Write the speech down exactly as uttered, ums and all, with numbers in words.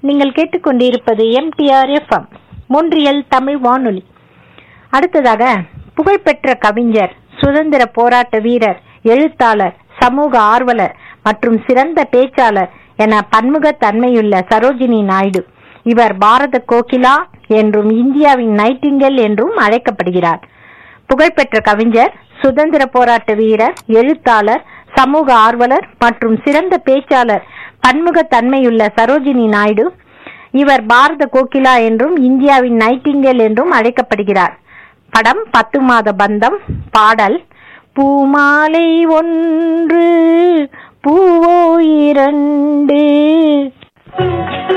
நீங்கள் கேட்டுக்கொண்டிருப்பது MTR FM Montreal Tamil வானொலி. அடுத்ததாக புகழ்பெற்ற கவிஞர், சுதந்திர போராட்ட வீரர், எழுத்தாளர், சமூக ஆர்வலர் மற்றும் சிறந்த பேச்சாளர் என பன்முக தன்மையுள்ள சரோஜினி நாயுடு. இவர் பாரத கோகிலா என்றும் இந்தியாவின் நைட்டிங்கேல் என்றும் அழைக்கப்படுகிறார். புகழ்பெற்ற கவிஞர், சுதந்திர போராட்ட வீரர், எழுத்தாளர், சமூக ஆர்வலர் மற்றும் சிறந்த பேச்சாளர் பன்முக தன்மையுள்ள சரோஜினி நாயுடு. இவர் பாரத கோகிலா என்றும் இந்தியாவின் நைட்டிங்கேல் என்றும் அழைக்கப்படுகிறார். படம் பத்து மாத பந்தம். பாடல் பூமாலை ஒன்று பூவோ இரண்டு.